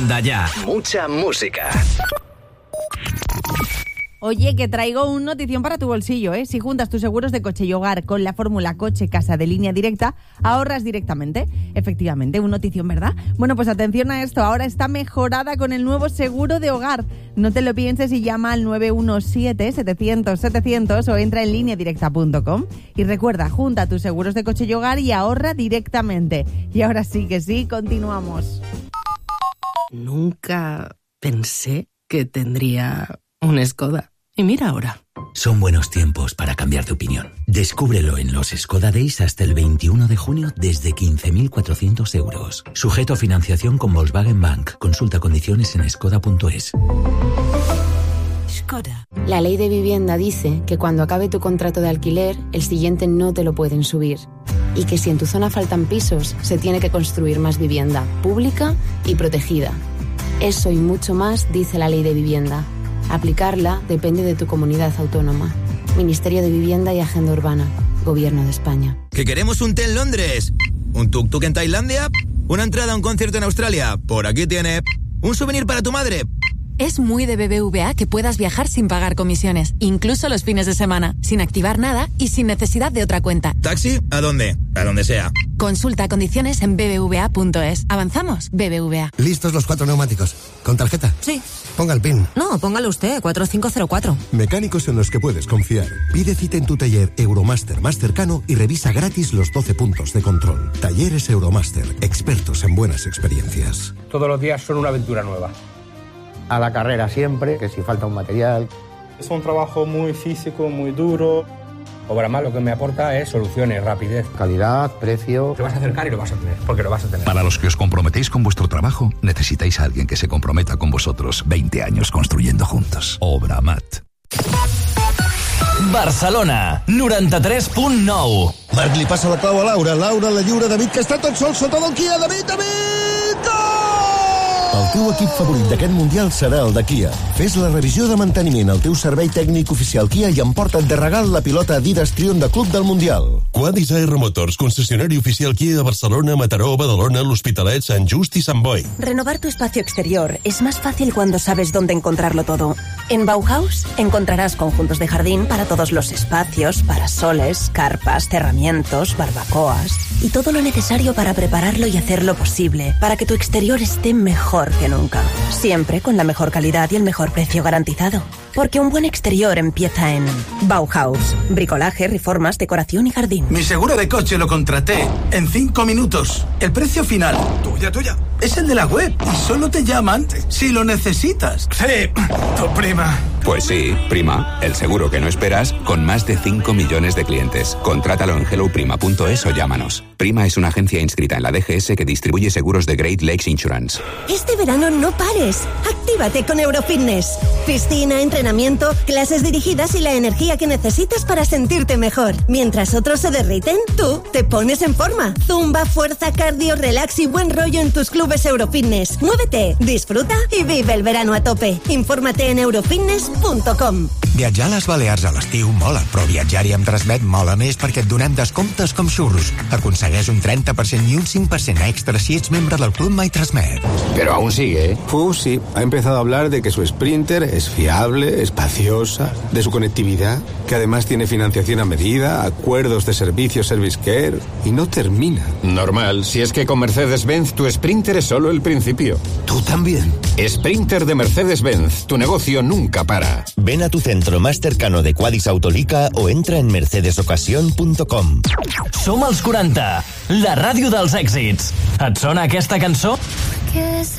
Onda Ya. Mucha música. Oye, que traigo una notición para tu bolsillo, ¿eh? Si juntas tus seguros de coche y hogar con la fórmula coche-casa de Línea Directa, ahorras directamente. Efectivamente, una notición, ¿verdad? Bueno, pues atención a esto. Ahora está mejorada con el nuevo seguro de hogar. No te lo pienses y llama al 917-700-700 o entra en lineadirecta.com. Y recuerda, junta tus seguros de coche y hogar y ahorra directamente. Y ahora sí que sí, continuamos. Nunca pensé que tendría un Skoda. Y mira ahora. Son buenos tiempos para cambiar de opinión. Descúbrelo en los Skoda Days hasta el 21 de junio desde 15.400 euros. Sujeto a financiación con Volkswagen Bank. Consulta condiciones en skoda.es. Skoda. La ley de vivienda dice que cuando acabe tu contrato de alquiler, el siguiente no te lo pueden subir. Y que si en tu zona faltan pisos, se tiene que construir más vivienda pública y protegida. Eso y mucho más dice la ley de vivienda. Aplicarla depende de tu comunidad autónoma. Ministerio de Vivienda y Agenda Urbana. Gobierno de España. ¿Que queremos un té en Londres? ¿Un tuk-tuk en Tailandia? ¿Una entrada a un concierto en Australia? Por aquí tiene. ¿Un souvenir para tu madre? Es muy de BBVA que puedas viajar sin pagar comisiones, incluso los fines de semana, sin activar nada y sin necesidad de otra cuenta. ¿Taxi? ¿A dónde? A donde sea. Consulta condiciones en bbva.es. ¿Avanzamos? BBVA. ¿Listos los 4 neumáticos? ¿Con tarjeta? Sí. Ponga el PIN. No, póngalo usted, 4504. Mecánicos en los que puedes confiar. Pide cita en tu taller Euromaster más cercano y revisa gratis los 12 puntos de control. Talleres Euromaster, expertos en buenas experiencias. Todos los días son una aventura nueva. A la carrera siempre, que si falta un material. Es un trabajo muy físico, muy duro. Obramat lo que me aporta es soluciones, rapidez. Calidad, precio. Te vas a acercar y lo vas a tener, porque lo vas a tener. Para los que os comprometéis con vuestro trabajo, necesitáis a alguien que se comprometa con vosotros. 20 años construyendo juntos. Obramat. Barcelona, 93.9. Marc li passa la clau a Laura. Laura la lliura David, que està tot sol sota del Kia. David! Gol! El teu equip favorit d'aquest Mundial serà el de Kia. Fes la revisió de manteniment al teu servei tècnic oficial Kia i emporta't de regal la pilota Adidas Triumph de Club del Mundial. Quadis AR Motors, concesionario oficial Kia de Barcelona, Mataró, Badalona, l'Hospitalet, Sant Just y Sant Boi. Renovar tu espacio exterior es más fácil cuando sabes dónde encontrarlo todo. En Bauhaus encontrarás conjuntos de jardín para todos los espacios, parasoles, carpas, cerramientos, barbacoas y todo lo necesario para prepararlo y hacerlo posible, para que tu exterior esté mejor que nunca. Siempre con la mejor calidad y el mejor precio garantizado. Porque un buen exterior empieza en Bauhaus. Bricolaje, reformas, decoración y jardín. Mi seguro de coche lo contraté en 5 minutos. El precio final, tuya, es el de la web. Y solo te llaman si lo necesitas. Sí, tu prima. Pues sí, Prima, el seguro que no esperas, con más de 5 millones de clientes. Contrátalo en helloprima.es o llámanos. Prima es una agencia inscrita en la DGS que distribuye seguros de Great Lakes Insurance. Este verano no pares. Actívate con Eurofitness. Piscina, entrenamiento, clases dirigidas y la energía que necesitas para sentirte mejor. Mientras otros se derriten, tú te pones en forma. Zumba, fuerza, cardio, relax y buen rollo en tus clubes Eurofitness. Muévete, disfruta y vive el verano a tope. Infórmate en eurofitness.com. Viatjar a les Balears a l'estiu mola, però viatjar-hi amb Transmet mola més perquè et donem descomptes com xurros. Aconsegueix un 30% y un 5% extra si ets membre del Club My Transmet. Pero aún sigue, ¿eh? Sí, ha empezado a hablar de que su Sprinter es fiable, espaciosa, de su conectividad, que además tiene financiación a medida, acuerdos de servicio Service Care, y no termina. Normal, si es que con Mercedes-Benz tu Sprinter es solo el principio. ¿Tú también? Sprinter de Mercedes-Benz, tu negocio nunca para. Ven a tu centro más cercano de Quadis Autolica o entra en mercedesocasion.com. Som els 40, la ràdio dels èxits. Et sona aquesta cançó?